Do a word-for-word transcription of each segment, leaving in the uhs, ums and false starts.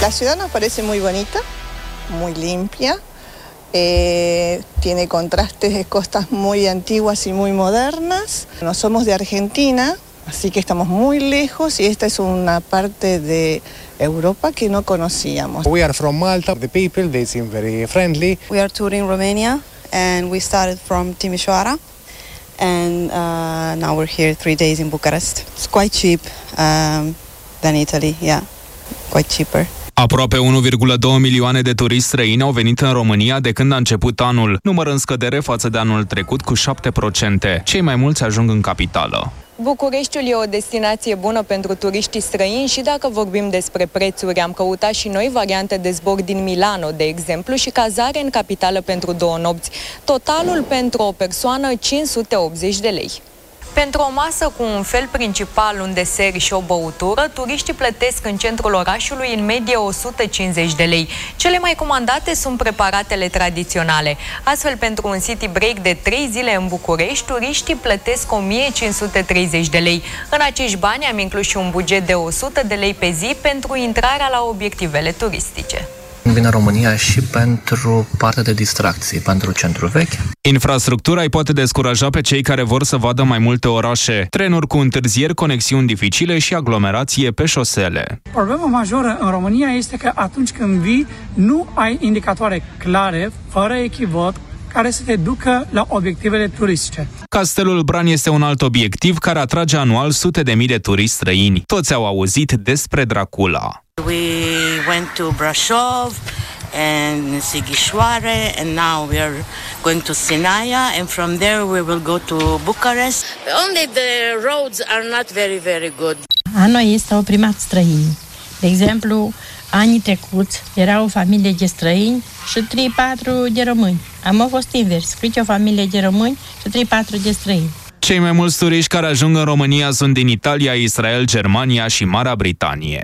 La ciudad nos parece muy bonita, muy limpia. Eh, tiene contrastes de costas muy antiguas y muy modernas. No somos de Argentina, así que estamos muy lejos y esta es una parte de Europa que no conocíamos. We are from Malta. The people, they seem very friendly. We are touring Romania and we started from Timișoara and uh, now we're here three days in Bucharest. It's quite cheap um, than Italy, yeah, quite cheaper. Aproape unu virgulă doi milioane de turiști străini au venit în România de când a început anul, număr în scădere față de anul trecut cu șapte la sută. Cei mai mulți ajung în capitală. Bucureștiul e o destinație bună pentru turiștii străini și dacă vorbim despre prețuri, am căutat și noi variante de zbor din Milano, de exemplu, și cazare în capitală pentru două nopți. Totalul pentru o persoană cinci sute optzeci de lei. Pentru o masă cu un fel principal, un desert și o băutură, turiștii plătesc în centrul orașului în medie o sută cincizeci de lei. Cele mai comandate sunt preparatele tradiționale. Astfel, pentru un city break de trei zile în București, turiștii plătesc o mie cinci sute treizeci de lei. În acești bani am inclus și un buget de o sută de lei pe zi pentru intrarea la obiectivele turistice. Vin în România și pentru partea de distracții, pentru centrul vechi. Infrastructura îi poate descuraja pe cei care vor să vadă mai multe orașe. Trenuri cu întârzieri, conexiuni dificile și aglomerație pe șosele. Problema majoră în România este că atunci când vii, nu ai indicatoare clare, fără echivoc, care să te ducă la obiectivele turistice. Castelul Bran este un alt obiectiv care atrage anual sute de mii de turiști străini. Toți au auzit despre Dracula. We went to Brașov and Sighișoare and now we are going to Sinaia and from there we will go to Bucharest. Only the roads are not very very good. Anul ăsta au primat străini. De exemplu, anii trecuți era o familie de străini și trei patru de români. Am fost invers, o familie de români și trei patru de străini. Cei mai mulți turiști care ajung în România sunt din Italia, Israel, Germania și Marea Britanie.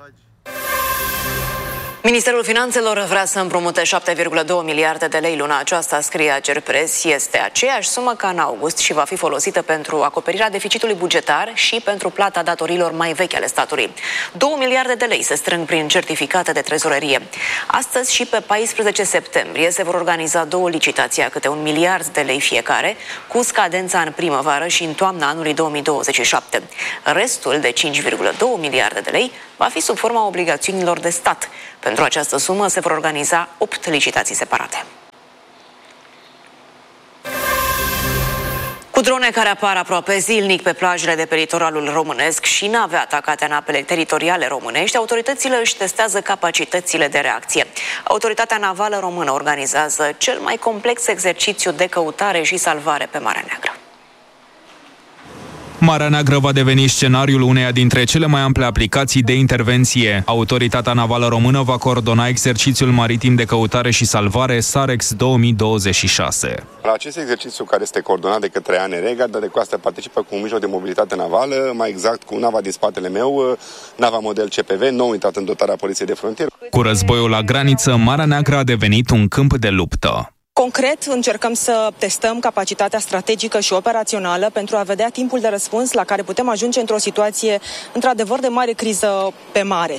Ministerul Finanțelor vrea să împrumute șapte virgulă doi miliarde de lei luna aceasta, scrie Agerpres. Este aceeași sumă ca în august și va fi folosită pentru acoperirea deficitului bugetar și pentru plata datorilor mai vechi ale statului. două miliarde de lei se strâng prin certificate de trezorerie. Astăzi și pe paisprezece septembrie se vor organiza două licitații a câte un miliard de lei fiecare, cu scadența în primăvară și în toamna anului două mii douăzeci și șapte. Restul de cinci virgulă doi miliarde de lei va fi sub forma obligațiunilor de stat. Pentru această sumă se vor organiza opt licitații separate. Cu drone care apar aproape zilnic pe plajele de pe litoralul românesc și nave atacate în apele teritoriale românești, autoritățile își testează capacitățile de reacție. Autoritatea Navală Română organizează cel mai complex exercițiu de căutare și salvare pe Marea Neagră. Marea Neagră va deveni scenariul uneia dintre cele mai ample aplicații de intervenție. Autoritatea Navală Română va coordona exercițiul maritim de căutare și salvare SAREX două mii douăzeci și șase. La acest exercițiu, care este coordonat de către A N R, Garda de Coastă participă cu un mijloc de mobilitate navală, mai exact cu nava din spatele meu, nava model C P V, nou intrat în dotarea Poliției de Frontieră. Cu războiul la graniță, Marea Neagră a devenit un câmp de luptă. Concret, încercăm să testăm capacitatea strategică și operațională pentru a vedea timpul de răspuns la care putem ajunge într-o situație într-adevăr de mare criză pe mare.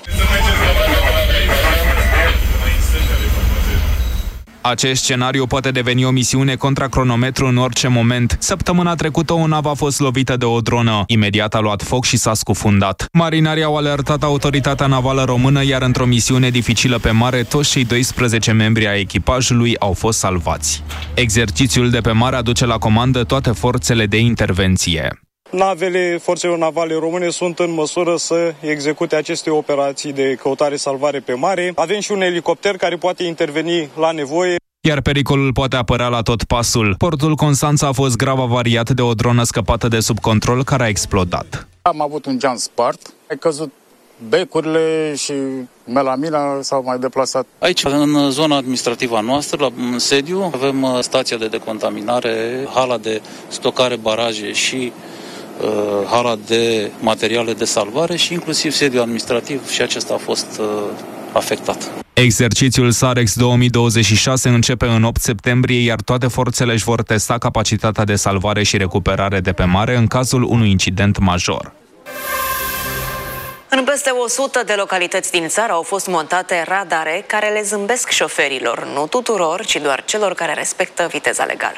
Acest scenariu poate deveni o misiune contra cronometru în orice moment. Săptămâna trecută o navă a fost lovită de o dronă. Imediat a luat foc și s-a scufundat. Marinarii au alertat autoritatea navală română, iar într-o misiune dificilă pe mare, toți cei doisprezece membri ai echipajului au fost salvați. Exercițiul de pe mare aduce la comandă toate forțele de intervenție. Navele forțelor navale române sunt în măsură să execute aceste operații de căutare-salvare pe mare. Avem și un elicopter care poate interveni la nevoie. Iar pericolul poate apărea la tot pasul. Portul Constanța a fost grav avariat de o dronă scăpată de sub control care a explodat. Am avut un geam spart, a căzut becurile și melamina s-au mai deplasat. Aici, în zona administrativă a noastră, la în sediu, avem stația de decontaminare, hala de stocare baraje și hala de materiale de salvare și inclusiv sediul administrativ și acesta a fost uh, afectat. Exercițiul SAREX două mii douăzeci și șase începe în opt septembrie, iar toate forțele își vor testa capacitatea de salvare și recuperare de pe mare în cazul unui incident major. În peste o sută de localități din țară au fost montate radare care le zâmbesc șoferilor, nu tuturor, ci doar celor care respectă viteza legală.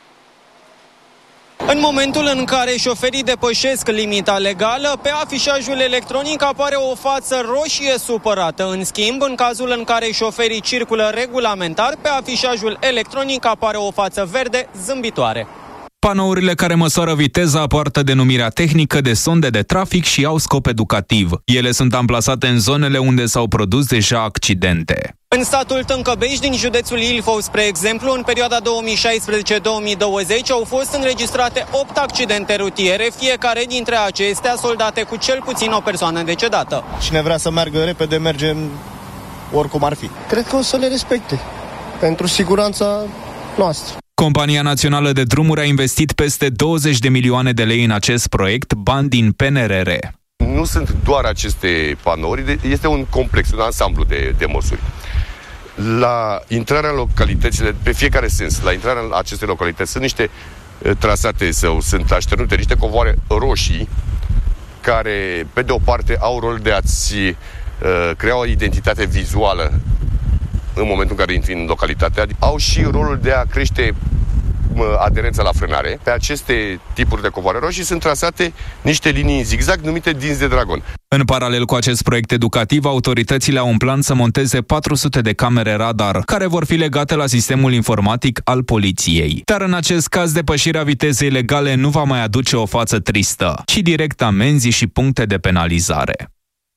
În momentul în care șoferii depășesc limita legală, pe afișajul electronic apare o față roșie supărată. În schimb, în cazul în care șoferii circulă regulamentar, pe afișajul electronic apare o față verde zâmbitoare. Panourile care măsoară viteza poartă denumirea tehnică de sonde de trafic și au scop educativ. Ele sunt amplasate în zonele unde s-au produs deja accidente. În satul Tâncăbeș, din județul Ilfov, spre exemplu, în perioada două mii șaisprezece două mii douăzeci au fost înregistrate opt accidente rutiere, fiecare dintre acestea soldate cu cel puțin o persoană decedată. Cine vrea să meargă repede, merge oricum ar fi. Cred că o să le respecte, pentru siguranța noastră. Compania Națională de Drumuri a investit peste douăzeci de milioane de lei în acest proiect, bani din P N R R. Nu sunt doar aceste panouri, este un complex, un ansamblu de, de măsuri. La intrarea în localitățile, pe fiecare sens, la intrarea în aceste localități sunt niște uh, trasate sau sunt așternute niște covoare roșii care, pe de o parte, au rol de a-ți uh, crea o identitate vizuală în momentul în care intri în localitate, au și rolul de a crește aderența la frânare. Pe aceste tipuri de covoare roșii sunt trasate niște linii în zigzag numite dinți de dragon. În paralel cu acest proiect educativ, autoritățile au în plan să monteze patru sute de camere radar, care vor fi legate la sistemul informatic al poliției. Dar în acest caz, depășirea vitezei legale nu va mai aduce o față tristă, ci direct amenzi și puncte de penalizare.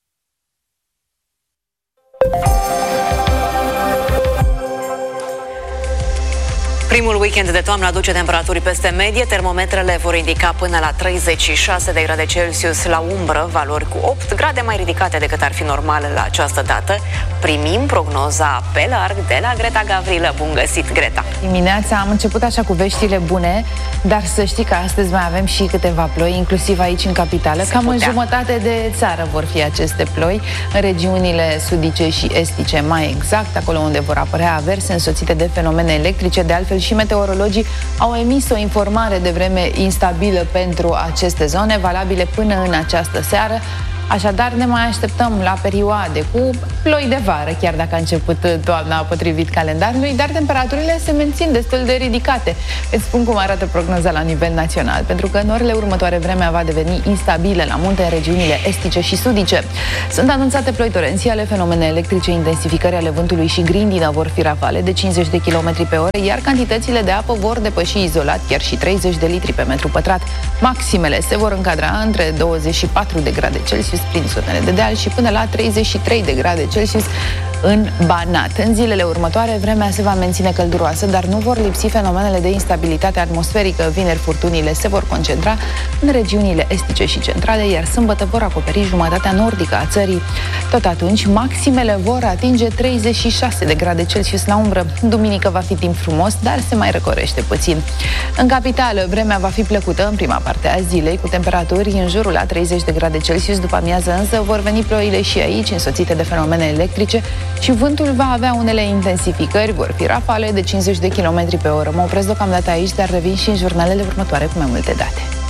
Primul weekend de toamnă aduce temperaturi peste medie. Termometrele vor indica până la treizeci și șase de grade Celsius la umbră, valori cu opt grade mai ridicate decât ar fi normal la această dată. Primim prognoza pe larg de la Greta Gavrilă. Bun găsit, Greta! Dimineața am început așa cu veștile bune, dar să știi că astăzi mai avem și câteva ploi, inclusiv aici în capitală. Cam în jumătate de țară vor fi aceste ploi, în regiunile sudice și estice, mai exact, acolo unde vor apărea averse însoțite de fenomene electrice. De altfel, și meteorologii au emis o informare de vreme instabilă pentru aceste zone, valabile până în această seară. Așadar, ne mai așteptăm la perioade cu ploi de vară, chiar dacă a început toamna potrivit calendarului, dar temperaturile se mențin destul de ridicate. Îți spun cum arată prognoza la nivel național, pentru că în orele următoare vremea va deveni instabilă la munte în regiunile estice și sudice. Sunt anunțate ploi torențiale, fenomene electrice, intensificări ale vântului și grindină, vor fi rafale de cincizeci de kilometri pe oră, iar cantitățile de apă vor depăși izolat chiar și treizeci de litri pe metru pătrat. Maximele se vor încadra între douăzeci și patru de grade Celsius prin zonele de deal și până la treizeci și trei de grade Celsius în Banat. În zilele următoare, vremea se va menține călduroasă, dar nu vor lipsi fenomenele de instabilitate atmosferică. Vineri, furtunile se vor concentra în regiunile estice și centrale, iar sâmbătă vor acoperi jumătatea nordică a țării. Tot atunci, maximele vor atinge treizeci și șase de grade Celsius la umbră. Duminică va fi timp frumos, dar se mai răcorește puțin. În capitală, vremea va fi plăcută în prima parte a zilei, cu temperaturi în jurul la treizeci de grade Celsius. După amiază însă vor veni ploile și aici, însoțite de fenomene electrice, și vântul va avea unele intensificări, vor fi rafale de cincizeci de kilometri pe oră. Mă opresc deocamdată aici, dar revin și în jurnalele următoare cu mai multe date.